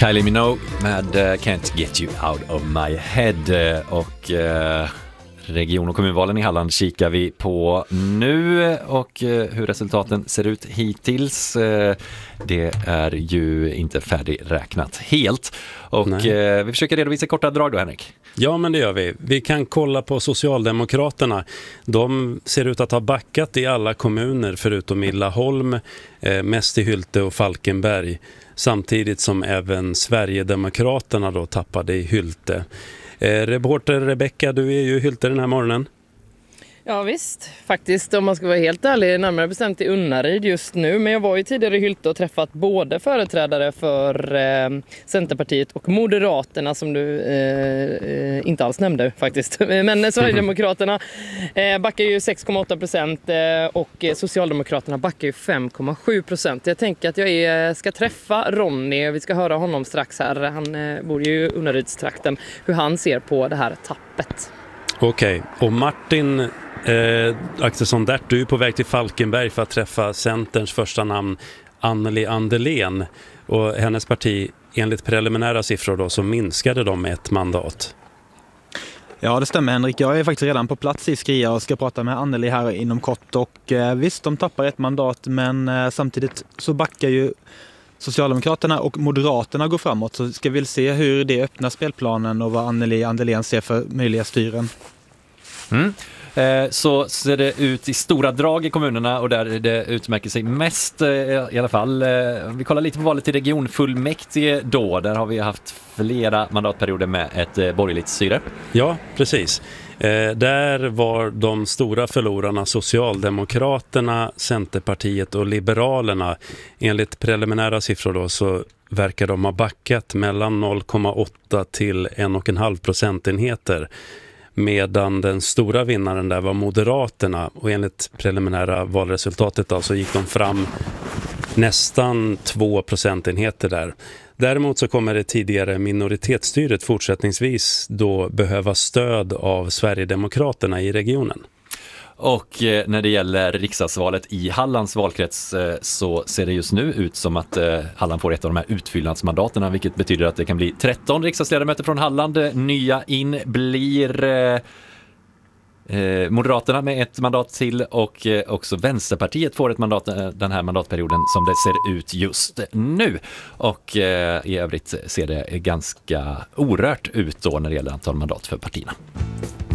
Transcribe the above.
Kylie Minogue med Can't Get You Out of My Head. Och region- och kommunvalen i Halland kikar vi på nu, och hur resultaten ser ut hittills. Det är ju inte färdigräknat helt. Och vi försöker redovisa korta drag då, Henrik. Ja, men det gör vi. Vi kan kolla på Socialdemokraterna. De ser ut att ha backat i alla kommuner förutom i Laholm, mest i Hylte och Falkenberg. Samtidigt som även Sverigedemokraterna då tappade i Hylte. Reporter Rebecka, du är ju i Hylte den här morgonen. Ja visst, faktiskt om man ska vara helt ärlig, närmare bestämt i Unnaryd just nu. Men jag var ju tidigare i Hylte och träffat både företrädare för Centerpartiet och Moderaterna, som du inte alls nämnde faktiskt. Men Sverigedemokraterna backar ju 6,8% och Socialdemokraterna backar ju 5,7%. Jag tänker att jag ska träffa Ronny, vi ska höra honom strax här. Han bor ju i Unnarydstrakten, hur han ser på det här tappet. Okej, och Martin Axelsson Dert, du är på väg till Falkenberg för att träffa Centerns första namn Anneli Andelén, och hennes parti, enligt preliminära siffror då, så minskade de med ett mandat. Ja, det stämmer Henrik. Jag är faktiskt redan på plats i Skria och ska prata med Anneli här inom kort, och visst, de tappar ett mandat, men samtidigt så backar ju Socialdemokraterna och Moderaterna går framåt, så ska vi se hur det öppnar spelplanen och vad Anneli Andelén ser för möjliga styren. Så ser det ut i stora drag i kommunerna, och där det utmärker sig mest i alla fall. Vi kollar lite på valet till regionfullmäktige då. Där har vi haft flera mandatperioder med ett borgerligt styre. Ja, precis. Där var de stora förlorarna Socialdemokraterna, Centerpartiet och Liberalerna. Enligt preliminära siffror då så verkar de ha backat mellan 0,8 till 1,5 procentenheter. Medan den stora vinnaren där var Moderaterna, och enligt preliminära valresultatet då, så gick de fram nästan 2 procentenheter där. Däremot så kommer det tidigare minoritetsstyret fortsättningsvis då behöva stöd av Sverigedemokraterna i regionen. Och när det gäller riksdagsvalet i Hallands valkrets så ser det just nu ut som att Halland får ett av de här utfyllnadsmandaterna, vilket betyder att det kan bli 13 riksdagsledamöter från Halland. Nya in blir Moderaterna med ett mandat till, och också Vänsterpartiet får ett mandat den här mandatperioden som det ser ut just nu. Och i övrigt ser det ganska orört ut då när det gäller antal mandat för partierna.